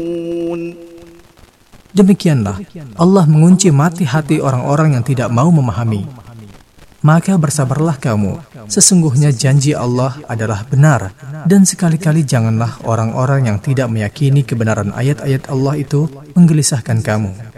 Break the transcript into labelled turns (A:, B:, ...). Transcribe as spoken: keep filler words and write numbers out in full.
A: Demikianlah Allah mengunci mati hati orang-orang yang tidak mau memahami. Maka bersabarlah kamu, sesungguhnya janji Allah adalah benar, dan sekali-kali janganlah orang-orang yang tidak meyakini kebenaran ayat-ayat Allah itu menggelisahkan kamu.